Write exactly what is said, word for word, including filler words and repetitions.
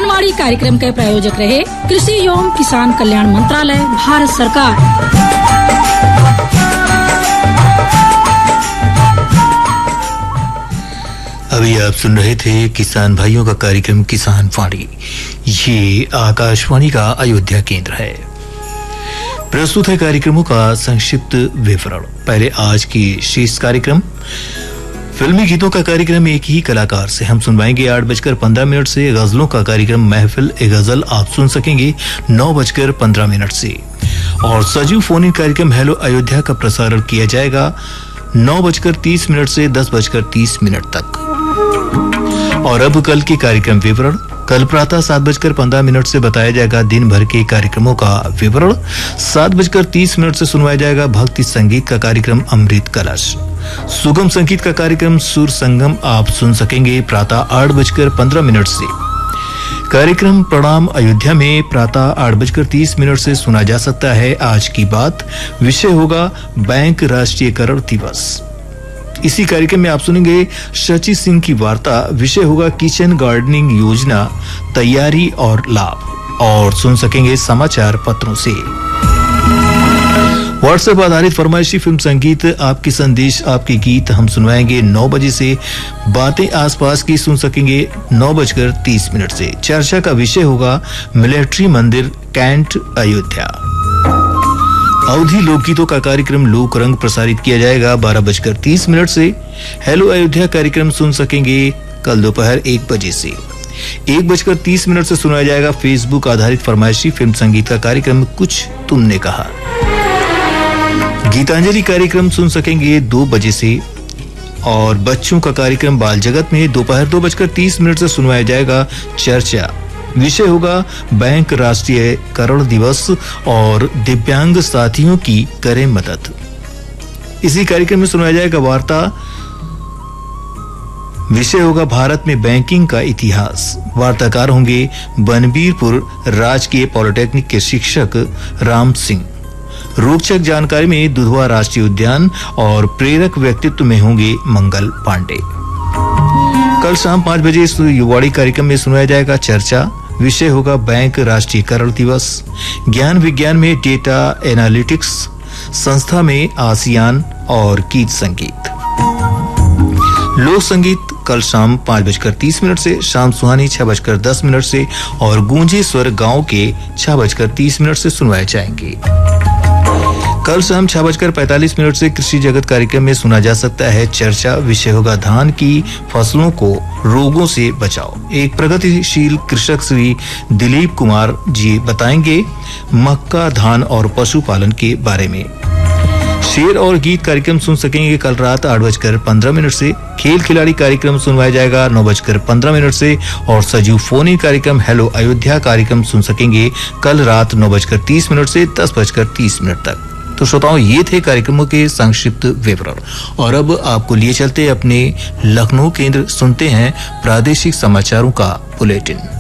किसानवाड़ी कार्यक्रम के प्रायोजक रहे कृषि एवं किसान कल्याण मंत्रालय, भारत सरकार। अभी आप सुन रहे थे किसान भाइयों का कार्यक्रम किसान वाणी। ये आकाशवाणी का अयोध्या केंद्र है। प्रस्तुत है कार्यक्रमों का संक्षिप्त विवरण। पहले आज की शेष कार्यक्रम फिल्मी गीतों का कार्यक्रम एक ही कलाकार से हम सुनवाएंगे आठ बजकर पंद्रह मिनट से। गजलों का कार्यक्रम महफिल ए गजल आप सुन सकेंगे नौ बजकर पंद्रह मिनट से। और सजीव फोन इन कार्यक्रम हेलो अयोध्या का प्रसारण किया जाएगा नौ बजकर तीस मिनट से दस बजकर तीस मिनट तक। और अब कल के कार्यक्रम विवरण। कल प्रातः सात बजकर पंद्रह मिनट से बताया जाएगा दिन भर के कार्यक्रमों का विवरण। सात बजकर तीस मिनट से सुनवाया जाएगा भक्ति संगीत का कार्यक्रम अमृत कलश। सुगम संगीत का कार्यक्रम सुर संगम आप सुन सकेंगे प्रातः आठ बजकर पंद्रह मिनट से। कार्यक्रम प्रणाम अयोध्या में प्रातः आठ बजकर तीस मिनट से सुना जा सकता है आज की बात। विषय होगा बैंक राष्ट्रीयकरण दिवस। इसी कार्यक्रम में आप सुनेंगे शचि सिंह की वार्ता। विषय होगा किचन गार्डनिंग योजना, तैयारी और लाभ। और सुन सकेंगे समाचार पत्रों से। व्हाट्सएप आधारित फरमाइशी फिल्म संगीत आपकी संदेश आपके गीत हम सुनवाएंगे नौ बजे से। बातें आसपास की सुन सकेंगे नौ बजकर तीस मिनट से। चर्चा का विषय होगा मिलिट्री मंदिर कैंट अयोध्या। अवधि लोकगीतों का कार्यक्रम लोक रंग प्रसारित किया जाएगा बारह बजकर तीस मिनट से। हेलो अयोध्या कार्यक्रम सुन सकेंगे कल दोपहर एक बजे से। एक बजकर तीस मिनट से सुनाया जाएगा फेसबुक आधारित फरमाइशी फिल्म संगीत का कार्यक्रम कुछ तुमने कहा। गीतांजलि कार्यक्रम सुन सकेंगे दो बजे से। और बच्चों का कार्यक्रम बाल जगत में दोपहर दो बजकर तीस मिनट से सुनवाया जाएगा चर्चा। विषय होगा बैंक राष्ट्रीयकरण दिवस और दिव्यांग साथियों की करें मदद। इसी कार्यक्रम में सुनाया जाएगा वार्ता। विषय होगा भारत में बैंकिंग का इतिहास। वार्ताकार होंगे बनबीरपुर राजकीय पॉलिटेक्निक के शिक्षक राम सिंह। रोचक जानकारी में दुधवा राष्ट्रीय उद्यान और प्रेरक व्यक्तित्व में होंगे मंगल पांडे। कल शाम पांच बजे इस युवाड़ी कार्यक्रम में सुनाया जाएगा चर्चा। विषय होगा बैंक राष्ट्रीयकरण दिवस। ज्ञान विज्ञान में डेटा एनालिटिक्स, संस्था में आसियान और गीत संगीत। लोक संगीत कल शाम पांच बजकर तीस मिनट से, शाम सुहानी छह बजकर दस मिनट से और गूंजे स्वर गांव के छह बजकर तीस मिनट से सुनवाए जाएंगे। कल शाम छह बजकर पैंतालीस मिनट से कृषि जगत कार्यक्रम में सुना जा सकता है चर्चा। विषय होगा धान की फसलों को रोगों से बचाओ। एक प्रगतिशील कृषक श्री दिलीप कुमार जी बताएंगे मक्का, धान और पशुपालन के बारे में। शेर और गीत कार्यक्रम सुन सकेंगे कल रात आठ बजकर पंद्रह मिनट से। खेल खिलाड़ी कार्यक्रम सुनवाया जाएगा नौ बजकर पंद्रह मिनट से। और सजीव फोन इन कार्यक्रम हेलो अयोध्या कार्यक्रम सुन सकेंगे कल रात नौ बजकर तीस मिनट से दस बजकर तीस मिनट तक। तो श्रोताओं, ये थे कार्यक्रमों के संक्षिप्त विवरण। और अब आपको लिए चलते अपने लखनऊ केंद्र, सुनते हैं प्रादेशिक समाचारों का बुलेटिन।